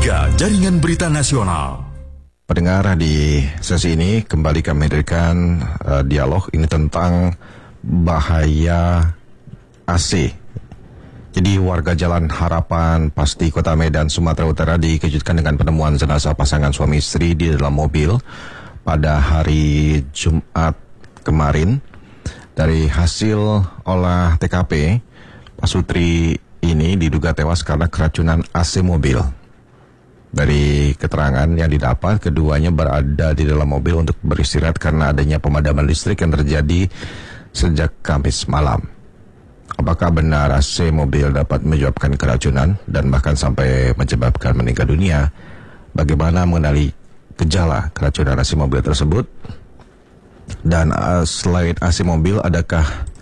3 Jaringan Berita Nasional. Pendengar, di sesi ini kembali kami hadirkan dialog ini tentang bahaya AC. Jadi warga Jalan Harapan Pasti Kota Medan, Sumatera Utara dikejutkan dengan penemuan jenazah pasangan suami istri di dalam mobil pada hari Jumat kemarin. Dari hasil olah TKP, Pak Sutri ini diduga tewas karena keracunan AC mobil. Dari keterangan yang didapat, keduanya berada di dalam mobil untuk beristirahat karena adanya pemadaman listrik yang terjadi sejak Kamis malam. Apakah benar AC mobil dapat menyebabkan keracunan dan bahkan sampai menyebabkan meninggal dunia? Bagaimana mengenali gejala keracunan AC mobil tersebut? Dan selain AC mobil, adakah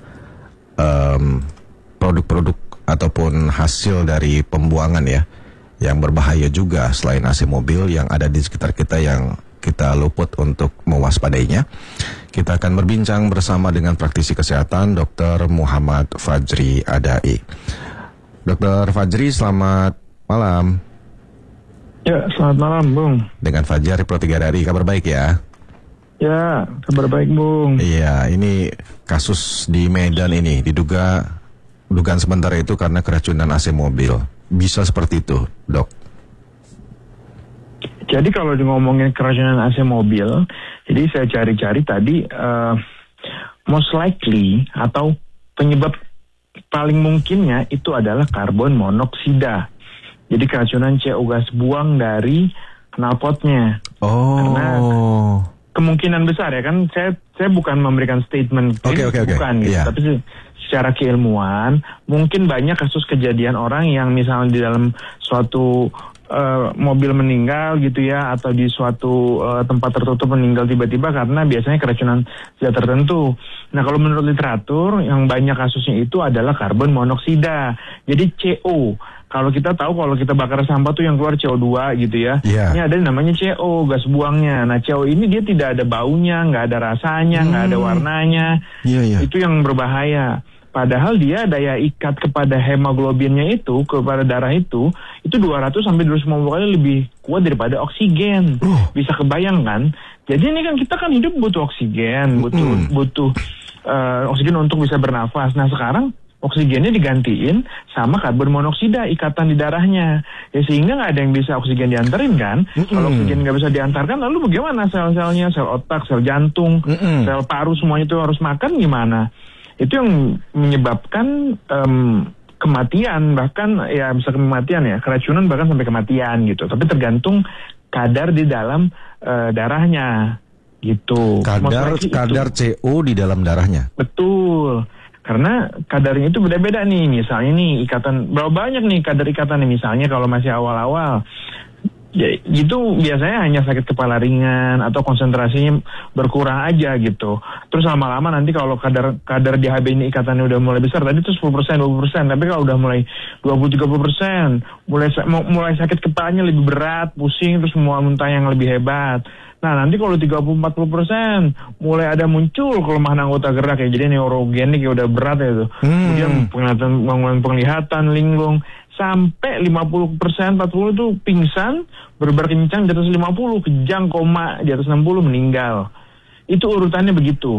produk-produk ataupun hasil dari pembuangan yang berbahaya juga selain AC mobil yang ada di sekitar kita yang kita luput untuk mewaspadainya? Kita akan berbincang bersama dengan praktisi kesehatan Dr. Muhammad Fajri Adai. Dr. Fajri, selamat malam. Ya, selamat malam, Bung. Dengan Fajar, Pro 3 dari kabar baik ya? Ya, kabar baik, Bung. Iya, ini kasus di Medan ini dugaan sementara itu karena keracunan AC mobil. Bisa seperti itu, Dok? Jadi kalau ngomongin keracunan AC mobil, jadi saya cari-cari tadi, most likely atau penyebab paling mungkinnya itu adalah karbon monoksida. Jadi keracunan CO gas buang dari knalpotnya. Oh. Karena kemungkinan besar ya kan, saya bukan memberikan statement klinis, bukan gitu, tapi secara keilmuan mungkin banyak kasus kejadian orang yang misalnya di dalam suatu mobil meninggal gitu ya, atau di suatu tempat tertutup meninggal tiba-tiba karena biasanya keracunan zat tertentu. Nah, kalau menurut literatur yang banyak kasusnya itu adalah karbon monoksida. Jadi CO. Kalau kita tahu kalau kita bakar sampah tuh yang keluar CO2 gitu ya. Yeah. Ini ada namanya CO, gas buangnya. Nah, CO ini dia tidak ada baunya, nggak ada rasanya, nggak ada warnanya. Itu yang berbahaya. Padahal dia daya ikat kepada hemoglobinnya itu, kepada darah itu 200 sampai 250 kali lebih kuat daripada oksigen. Bisa kebayang kan? Jadi ini kan kita kan hidup butuh oksigen, butuh oksigen untuk bisa bernafas. Nah, sekarang oksigennya digantiin sama karbon monoksida, ikatan di darahnya. Ya sehingga nggak ada yang bisa oksigen diantarin kan. Kalau oksigen nggak bisa diantarkan, lalu bagaimana sel-selnya, sel otak, sel jantung, sel paru, semuanya itu harus makan gimana? Itu yang menyebabkan kematian, bahkan ya bisa kematian ya, keracunan bahkan sampai kematian gitu. Tapi tergantung kadar di dalam darahnya gitu. Kadar CO di dalam darahnya. Betul. Karena kadarnya itu beda-beda nih. Misalnya nih ikatan, berapa banyak nih kadar ikatan nih, misalnya kalau masih awal-awal. Ya, itu biasanya hanya sakit kepala ringan atau konsentrasinya berkurang aja gitu. Terus lama-lama nanti kalau kadar di HB ini ikatannya udah mulai besar, tadi itu 10%, 20%, tapi kalau udah mulai 20-30%, mulai sakit kepalanya lebih berat, pusing, terus mual muntah yang lebih hebat. Nah, nanti kalau 30-40% mulai ada muncul kelemahan anggota gerak ya, jadi neurogenik ya udah berat ya itu. Kemudian gangguan penglihatan, linglung, sampai 50%, 40% itu pingsan, berbar kencang di atas 50, kejang, koma di atas 60, meninggal. Itu urutannya begitu.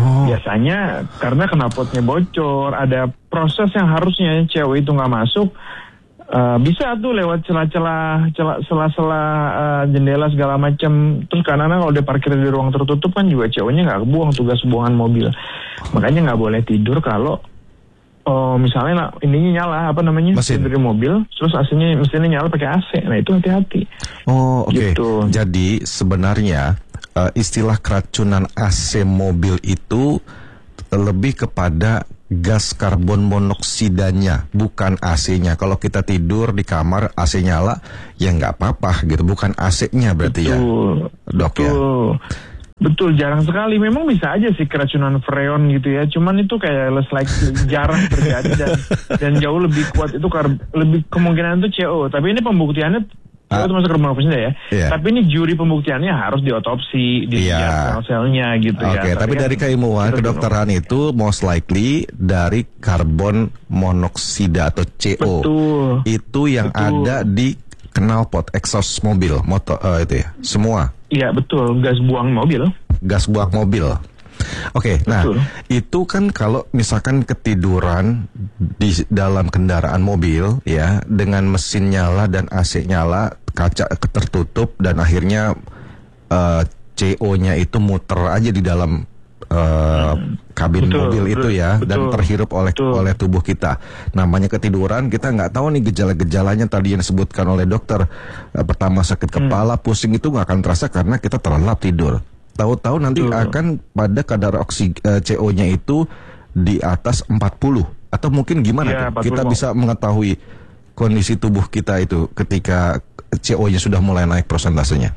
Biasanya karena knalpotnya bocor, ada proses yang harusnya cewek itu nggak masuk. Bisa tuh lewat celah-celah jendela segala macam. Terus karena kalau dia parkir di ruang tertutup kan juga ceweknya nggak kebuang tugas buangan mobil. Makanya nggak boleh tidur kalau misalnya ininya nyala mesin dari mobil, terus AC-nya mesinnya nyala pakai AC. Nah itu hati-hati. Oke. Gitu. Jadi sebenarnya istilah keracunan AC mobil itu lebih kepada gas karbon monoksidanya, bukan AC-nya. Kalau kita tidur di kamar AC nyala, ya nggak apa-apa gitu, bukan AC-nya berarti. Betul, ya, Dok. Betul. Ya. Betul, jarang sekali. Memang bisa aja sih keracunan freon gitu ya. Cuman itu kayak less likely, jarang terjadi dan jauh lebih kuat itu lebih kemungkinan itu CO. Tapi ini pembuktiannya itu masuk ke rumah operasi ya. Yeah. Tapi ini juri pembuktiannya harus diotopsi, dilihat sel-selnya gitu ya. Oke, tapi dari keilmuan kedokteran itu most likely dari karbon monoksida atau CO. Betul. Itu yang ada di knalpot, exhaust mobil, motor itu ya, semua. Iya betul, gas buang mobil. Gas buang mobil. Oke, nah itu kan kalau misalkan ketiduran di dalam kendaraan mobil ya, dengan mesin nyala dan AC nyala, kaca tertutup dan akhirnya CO-nya itu muter aja di dalam kabin mobil itu ya, dan terhirup oleh tubuh kita. Namanya ketiduran, kita nggak tahu nih gejala-gejalanya tadi yang disebutkan oleh dokter. Pertama sakit kepala, pusing, itu nggak akan terasa karena kita terlelap tidur. Tahu-tahu nanti akan pada kadar CO-nya itu di atas 40 atau mungkin gimana? Kita bisa mengetahui kondisi tubuh kita itu ketika CO-nya sudah mulai naik persentasenya.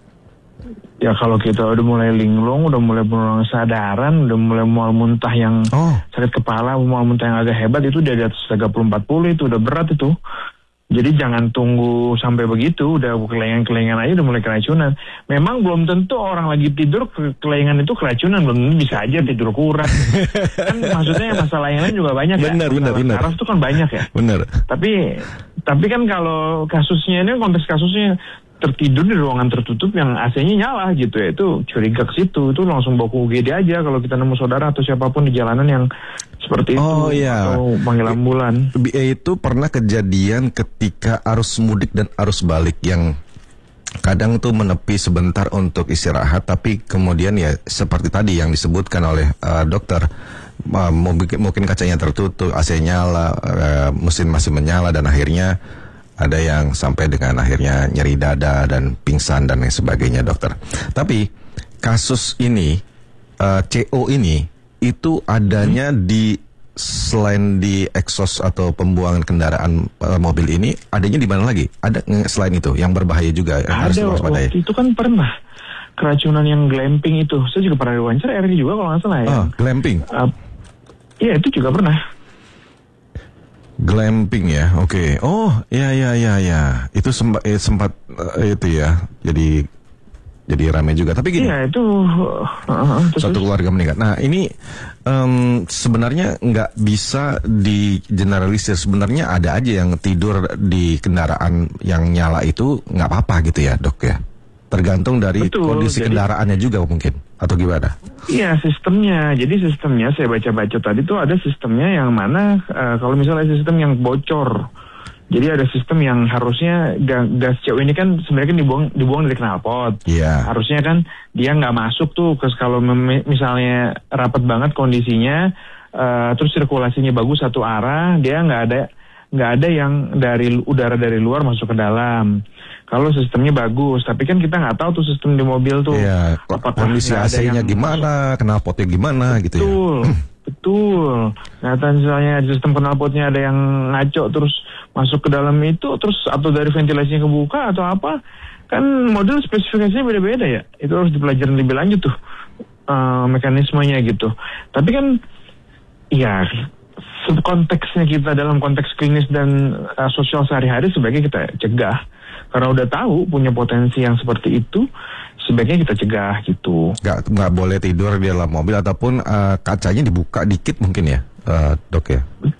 Ya kalau kita udah mulai linglung, udah mulai penurunan kesadaran, udah mulai mual muntah yang sakit kepala, mual muntah yang agak hebat, itu udah di atas 30-40, itu udah berat itu. Jadi jangan tunggu sampai begitu, udah kelengan-kelengan aja udah mulai keracunan. Memang belum tentu orang lagi tidur kelengan itu keracunan, belum tentu, bisa aja tidur kurang. Kan maksudnya masalah yang lain juga banyak ya. Benar. Saraf itu kan banyak ya. Benar. Tapi kan kalau kasusnya ini, konteks kasusnya tertidur di ruangan tertutup yang AC-nya nyala gitu ya, itu curiga ke situ, itu langsung bawa ke UGD aja kalau kita nemu saudara atau siapapun di jalanan yang seperti itu, atau panggil ambulan. Itu pernah kejadian ketika arus mudik dan arus balik yang kadang tuh menepi sebentar untuk istirahat, tapi kemudian ya seperti tadi yang disebutkan oleh dokter, mungkin kacanya tertutup, AC nyala, mesin masih menyala, dan akhirnya ada yang sampai dengan akhirnya nyeri dada dan pingsan dan lain sebagainya, dokter. Tapi kasus ini, CO ini, itu adanya di selain di exhaust atau pembuangan kendaraan mobil ini, adanya di mana lagi? Ada selain itu yang berbahaya juga yang harus diwaspadai? Itu kan pernah keracunan yang glamping itu. Saya juga pernah diwawancara RRI juga kalau nggak salah ya. Glamping? Iya, itu juga pernah. Glamping ya, oke. Oh, ya. Itu sempat itu ya. Jadi ramai juga. Tapi gini. Iya, itu satu keluarga meninggal. Nah, ini sebenarnya nggak bisa di generalisir. Sebenarnya ada aja yang tidur di kendaraan yang nyala itu nggak apa-apa gitu ya, Dok ya. Tergantung dari kondisi kendaraannya juga mungkin, atau gimana? Iya, sistemnya. Jadi sistemnya saya baca-baca tadi tuh ada sistemnya yang mana kalau misalnya sistem yang bocor. Jadi ada sistem yang harusnya gas CO ini kan sebenarnya kan dibuang dari knalpot. Yeah. Harusnya kan dia nggak masuk tuh kalau misalnya rapat banget kondisinya, terus sirkulasinya bagus satu arah, dia nggak ada yang dari udara dari luar masuk ke dalam. Kalau sistemnya bagus, tapi kan kita nggak tahu tuh sistem di mobil tuh. Iya, kondisi AC-nya gimana, knalpotnya gimana gitu ya. Betul. Nah, misalnya sistem knalpotnya ada yang ngaco terus masuk ke dalam itu, terus atau dari ventilasinya kebuka atau apa, kan model spesifikasinya beda-beda ya. Itu harus dipelajari lebih lanjut tuh mekanismenya gitu. Tapi kan, ya konteksnya kita dalam konteks klinis dan sosial sehari-hari sebaiknya kita cegah. Karena udah tahu punya potensi yang seperti itu, sebaiknya kita cegah gitu. Nggak boleh tidur di dalam mobil ataupun kacanya dibuka dikit mungkin ya, Dok ya?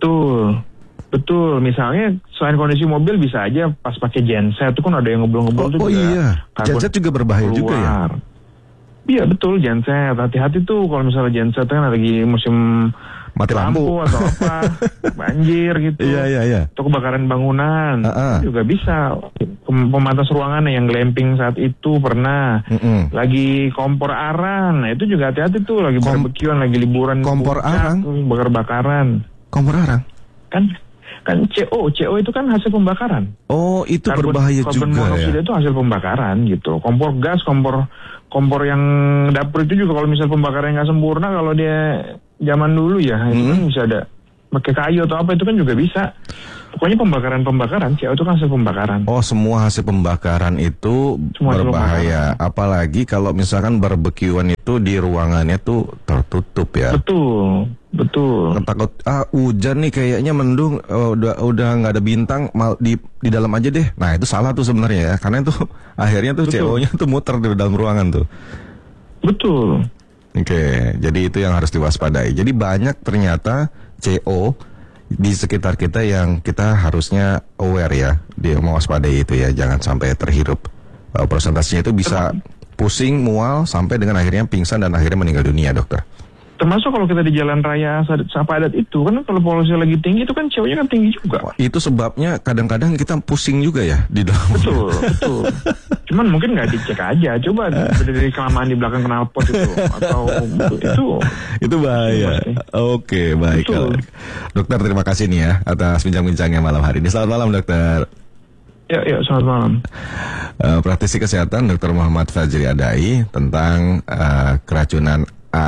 Betul. Misalnya selain kondisi mobil bisa aja pas pakai genset itu kan ada yang ngobrol-ngobrol juga. Iya, genset juga berbahaya keluar juga ya? Iya betul, genset. Hati-hati tuh kalau misalnya genset kan lagi musim mati lampu atau apa, banjir gitu. Iya. Atau kebakaran bangunan juga bisa. Pematas ruangan yang glamping saat itu pernah. Lagi kompor arang, nah itu juga hati-hati tuh, lagi barbekyuan, lagi liburan. Kompor arang? Bakar-bakaran. Kompor arang? Kan CO itu kan hasil pembakaran. Oh, itu berbahaya juga ya. Karbon monoksida itu hasil pembakaran gitu. Kompor gas, kompor yang dapur itu juga kalau misal pembakarannya nggak sempurna, kalau dia zaman dulu ya, itu kan bisa ada pakai kayu atau apa, itu kan juga bisa. Pokoknya pembakaran, CO itu kan hasil pembakaran. Oh, semua hasil pembakaran itu berbahaya. Apalagi kalau misalkan barbekyuan itu di ruangannya tuh tertutup ya. Betul. Takut hujan nih kayaknya mendung, udah nggak ada bintang, di dalam aja deh. Nah, itu salah tuh sebenarnya ya. Karena itu akhirnya tuh CO-nya tuh muter di dalam ruangan tuh. Betul. Oke, jadi itu yang harus diwaspadai. Jadi banyak ternyata CO di sekitar kita yang kita harusnya aware ya, dia mewaspadai itu ya, jangan sampai terhirup. Prosentasenya itu bisa pusing, mual, sampai dengan akhirnya pingsan dan akhirnya meninggal dunia, dokter. Termasuk kalau kita di jalan raya padat itu kan, kalau polusi lagi tinggi itu kan CO-nya kan tinggi juga. Itu sebabnya kadang-kadang kita pusing juga ya di dalam. Betul. Cuman mungkin nggak dicek aja. Coba dari kelamaan di belakang knalpot itu atau itu bahaya. Oke, baik. Dokter, terima kasih nih ya atas bincang-bincangnya malam hari ini. Selamat malam, dokter. Ya, selamat malam. Praktisi kesehatan Dr. Muhammad Fajri Adai tentang keracunan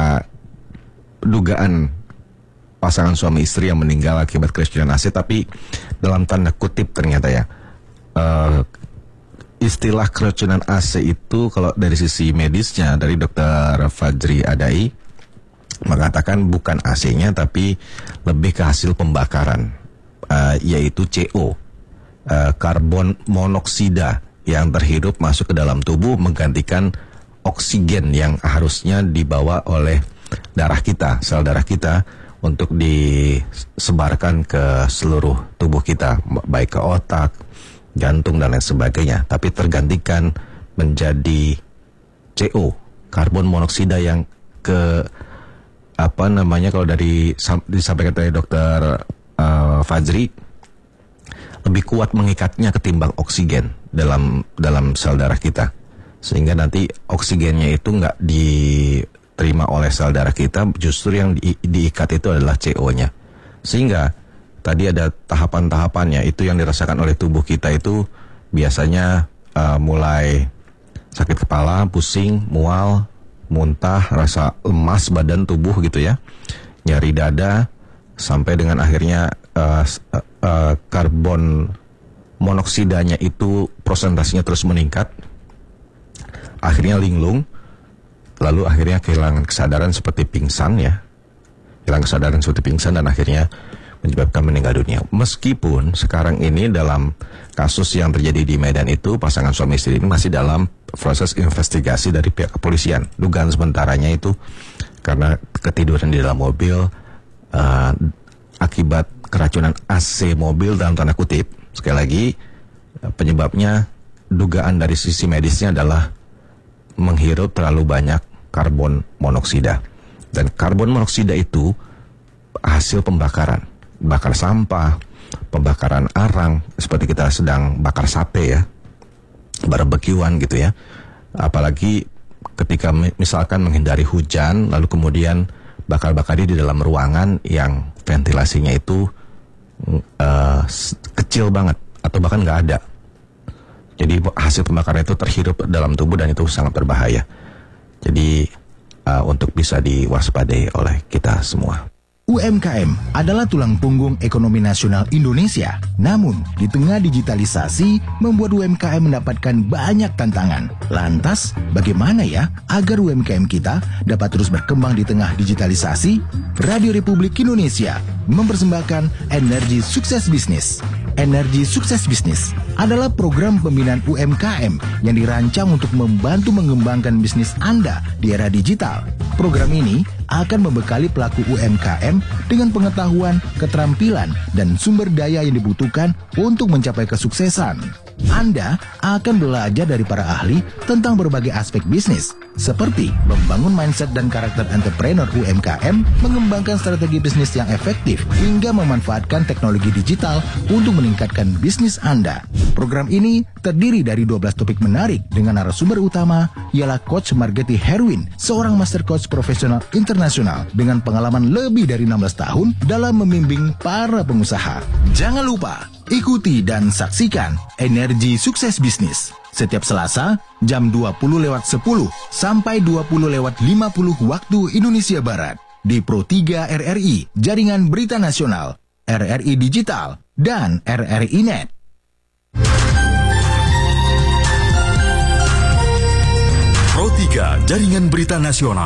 dugaan pasangan suami istri yang meninggal akibat keracunan AC, tapi dalam tanda kutip ternyata ya. Istilah keracunan AC itu kalau dari sisi medisnya dari Dr. Fajri Adai mengatakan bukan AC-nya tapi lebih ke hasil pembakaran, yaitu CO, karbon monoksida yang terhirup masuk ke dalam tubuh menggantikan oksigen yang harusnya dibawa oleh darah kita, sel darah kita untuk disebarkan ke seluruh tubuh kita, baik ke otak, jantung dan lain sebagainya, tapi tergantikan menjadi CO, karbon monoksida yang kalau disampaikan oleh Dr. Fajri lebih kuat mengikatnya ketimbang oksigen dalam sel darah kita, sehingga nanti oksigennya itu nggak diterima oleh sel darah kita, justru yang diikat itu adalah CO-nya, sehingga tadi ada tahapan-tahapannya. Itu yang dirasakan oleh tubuh kita itu biasanya mulai sakit kepala, pusing, mual, muntah, rasa lemas badan tubuh gitu ya, nyeri dada, sampai dengan akhirnya karbon monoksidanya itu prosentasenya terus meningkat, akhirnya linglung, lalu akhirnya kehilangan kesadaran seperti pingsan ya, dan akhirnya menyebabkan meninggal dunia. Meskipun sekarang ini dalam kasus yang terjadi di Medan itu, pasangan suami istri ini masih dalam proses investigasi dari pihak kepolisian. Dugaan sementaranya itu karena ketiduran di dalam mobil akibat keracunan AC mobil dalam tanda kutip. Sekali lagi, penyebabnya dugaan dari sisi medisnya adalah menghirup terlalu banyak karbon monoksida. Dan karbon monoksida itu hasil pembakaran, bakar sampah, pembakaran arang, seperti kita sedang bakar sate ya, barbekyuan gitu ya. Apalagi ketika misalkan menghindari hujan, lalu kemudian bakar-bakarnya di dalam ruangan yang ventilasinya itu kecil banget atau bahkan nggak ada. Jadi hasil pembakaran itu terhirup dalam tubuh dan itu sangat berbahaya. Jadi untuk bisa diwaspadai oleh kita semua. UMKM adalah tulang punggung ekonomi nasional Indonesia. Namun, di tengah digitalisasi, membuat UMKM mendapatkan banyak tantangan. Lantas, bagaimana ya agar UMKM kita dapat terus berkembang di tengah digitalisasi? Radio Republik Indonesia mempersembahkan Energi Sukses Bisnis. Energi Sukses Bisnis adalah program pembinaan UMKM yang dirancang untuk membantu mengembangkan bisnis Anda di era digital. Program ini akan membekali pelaku UMKM dengan pengetahuan, keterampilan, dan sumber daya yang dibutuhkan untuk mencapai kesuksesan. Anda akan belajar dari para ahli tentang berbagai aspek bisnis, seperti membangun mindset dan karakter entrepreneur UMKM, mengembangkan strategi bisnis yang efektif, hingga memanfaatkan teknologi digital untuk meningkatkan bisnis Anda. Program ini terdiri dari 12 topik menarik dengan narasumber utama ialah Coach Margeti Herwin, seorang master coach profesional internasional dengan pengalaman lebih dari 16 tahun dalam membimbing para pengusaha. Jangan lupa ikuti dan saksikan Energi Sukses Bisnis setiap Selasa jam 20.10 sampai 20.50 waktu Indonesia Barat di Pro 3 RRI, Jaringan Berita Nasional, RRI Digital, dan RRI Net. Pro 3 Jaringan Berita Nasional.